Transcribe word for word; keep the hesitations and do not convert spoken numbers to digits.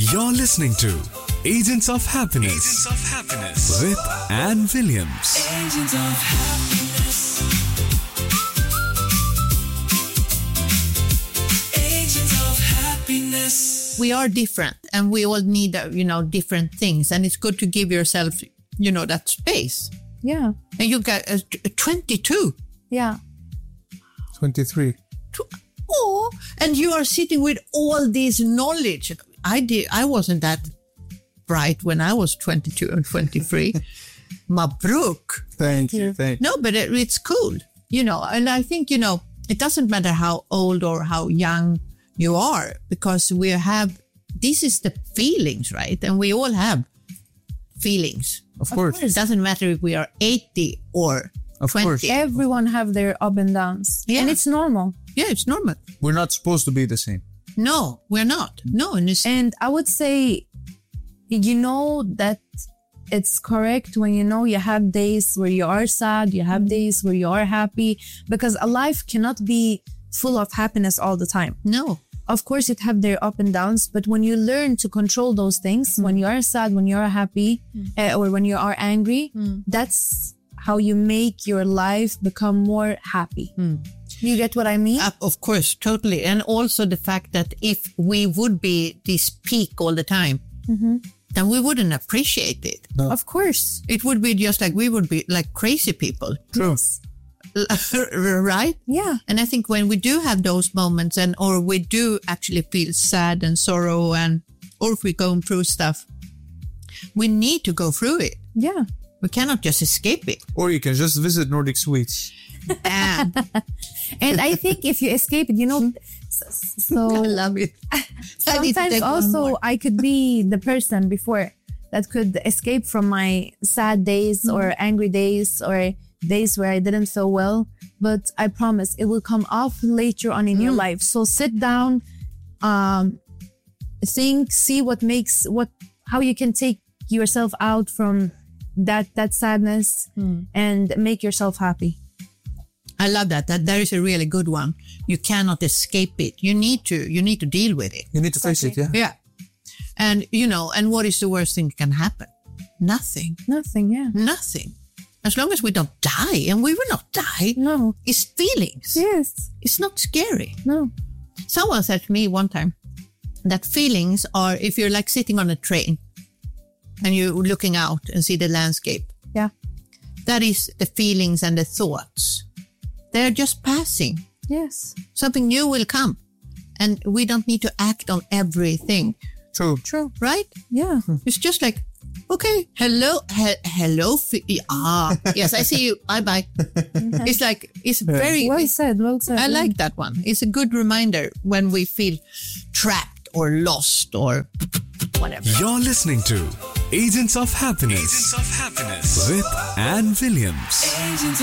You're listening to Agents of Happiness, Agents of Happiness with Anne Williams. Agents of Happiness. Agents of Happiness. We are different and we all need, uh, you know, different things. And it's good to give yourself, you know, that space. Yeah. And you got uh, twenty-two. Yeah. twenty-three. Oh, and you are sitting with all this knowledge. I did. I wasn't that bright when I was twenty-two and twenty-three. Mabruk. Thank you. Thank you. No, but it, it's cool, you know. And I think, you know, it doesn't matter how old or how young you are, because we have, this is the feelings, right? And we all have feelings. Of course. It doesn't matter if we are eighty or Of twenty. course. Everyone have their up and downs. Yeah. And it's normal. Yeah, it's normal. We're not supposed to be the same. No, we're not. No, and it's, And I would say, you know that it's correct when you know you have days where you are sad, you have days where you are happy, because a life cannot be full of happiness all the time. no. Of course, it have their up and downs, but when you learn to control those things, when you are sad, when you are happy, uh, or when you are angry, that's how you make your life become more happy. You get what I mean? Uh, of course, totally. And also the fact that if we would be this peak all the time, then we wouldn't appreciate it. No. Of course. It would be just like we would be like crazy people. True. Right? Yeah. And I think when we do have those moments, and or we do actually feel sad and sorrow, and or if we're going through stuff, we need to go through it. Yeah. We cannot just escape it. Or you can just visit Nordic Sweets. And And I think if you escape it, you know, s- so I love it. I need to sometimes take one also more. I could be the person before that could escape from my sad days or angry days or days where I didn't feel well. But I promise it will come off later on in your life. So sit down, um, think, see what makes what how you can take yourself out from that that sadness and make yourself happy. I love that. That there is a really good one. You cannot escape it. You need to. You need to deal with it. You need to face it, yeah? Yeah. And you know. And what is the worst thing that can happen? Nothing. Nothing, yeah. Nothing. As long as we don't die, and we will not die. No. It's feelings. Yes. It's not scary. No. Someone said to me one time that feelings are if you're like sitting on a train and you're looking out and see the landscape. Yeah. That is the feelings and the thoughts. They're just passing. Yes. Something new will come. And we don't need to act on everything, True. True. right? Yeah. It's just like, okay, hello, he- hello. Fe- ah, yes, I see you. Bye-bye. It's like, it's very, Well said. Well said. I yeah. like that one. It's a good reminder when we feel trapped or lost or whatever. You're listening to Agents of Happiness, Agents of Happiness with Anne Williams. Agents